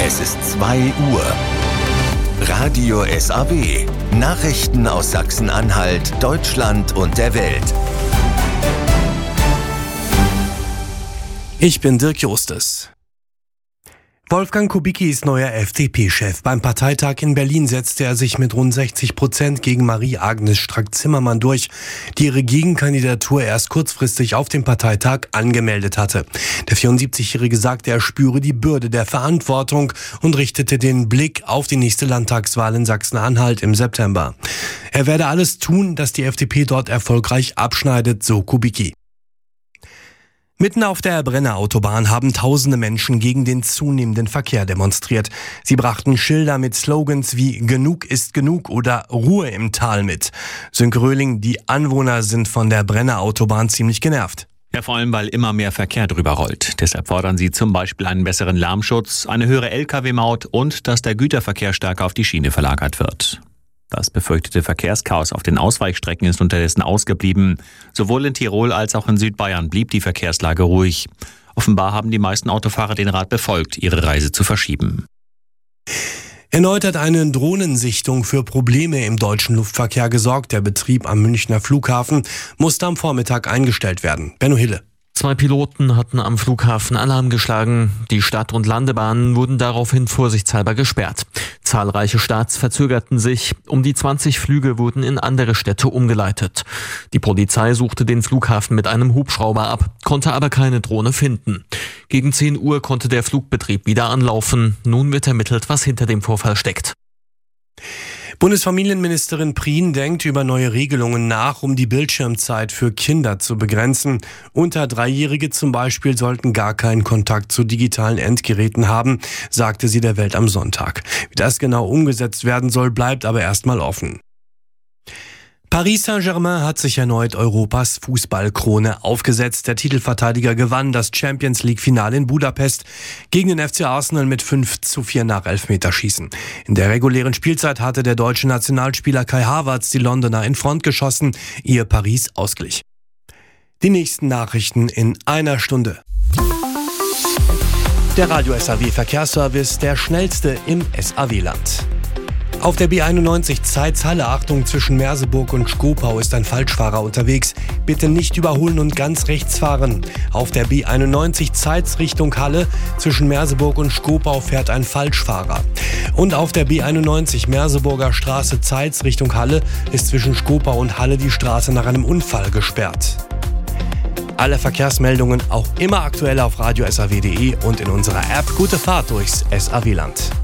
Es ist 2 Uhr. Radio SAW. Nachrichten aus Sachsen-Anhalt, Deutschland und der Welt. Ich bin Dirk Justus. Wolfgang Kubicki ist neuer FDP-Chef. Beim Parteitag in Berlin setzte er sich mit rund 60% gegen Marie-Agnes Strack-Zimmermann durch, die ihre Gegenkandidatur erst kurzfristig auf dem Parteitag angemeldet hatte. Der 74-Jährige sagte, er spüre die Bürde der Verantwortung und richtete den Blick auf die nächste Landtagswahl in Sachsen-Anhalt im September. Er werde alles tun, dass die FDP dort erfolgreich abschneidet, so Kubicki. Mitten auf der Brenner Autobahn haben tausende Menschen gegen den zunehmenden Verkehr demonstriert. Sie brachten Schilder mit Slogans wie "Genug ist genug" oder "Ruhe im Tal" mit. Sönke Röhling, die Anwohner sind von der Brenner Autobahn ziemlich genervt. Ja, vor allem, weil immer mehr Verkehr drüber rollt. Deshalb fordern sie zum Beispiel einen besseren Lärmschutz, eine höhere Lkw-Maut und dass der Güterverkehr stärker auf die Schiene verlagert wird. Das befürchtete Verkehrschaos auf den Ausweichstrecken ist unterdessen ausgeblieben. Sowohl in Tirol als auch in Südbayern blieb die Verkehrslage ruhig. Offenbar haben die meisten Autofahrer den Rat befolgt, ihre Reise zu verschieben. Erneut hat eine Drohnensichtung für Probleme im deutschen Luftverkehr gesorgt. Der Betrieb am Münchner Flughafen musste am Vormittag eingestellt werden. Benno Hille. 2 Piloten hatten am Flughafen Alarm geschlagen. Die Start- und Landebahnen wurden daraufhin vorsichtshalber gesperrt. Zahlreiche Starts verzögerten sich. Um die 20 Flüge wurden in andere Städte umgeleitet. Die Polizei suchte den Flughafen mit einem Hubschrauber ab, konnte aber keine Drohne finden. Gegen 10 Uhr konnte der Flugbetrieb wieder anlaufen. Nun wird ermittelt, was hinter dem Vorfall steckt. Bundesfamilienministerin Prien denkt über neue Regelungen nach, um die Bildschirmzeit für Kinder zu begrenzen. Unter 3-Jährige zum Beispiel sollten gar keinen Kontakt zu digitalen Endgeräten haben, sagte sie der Welt am Sonntag. Wie das genau umgesetzt werden soll, bleibt aber erstmal offen. Paris Saint-Germain hat sich erneut Europas Fußballkrone aufgesetzt. Der Titelverteidiger gewann das Champions-League-Finale in Budapest gegen den FC Arsenal mit 5:4 nach Elfmeterschießen. In der regulären Spielzeit hatte der deutsche Nationalspieler Kai Havertz die Londoner in Front geschossen, ehe Paris ausglich. Die nächsten Nachrichten in einer Stunde. Der Radio SAW Verkehrsservice, der schnellste im SAW-Land. Auf der B91 Zeitz-Halle, Achtung, zwischen Merseburg und Schkopau ist ein Falschfahrer unterwegs. Bitte nicht überholen und ganz rechts fahren. Auf der B91 Zeitz Richtung Halle, zwischen Merseburg und Schkopau fährt ein Falschfahrer. Und auf der B91 Merseburger Straße Zeitz Richtung Halle ist zwischen Schkopau und Halle die Straße nach einem Unfall gesperrt. Alle Verkehrsmeldungen auch immer aktuell auf radiosaw.de und in unserer App. Gute Fahrt durchs SAW-Land.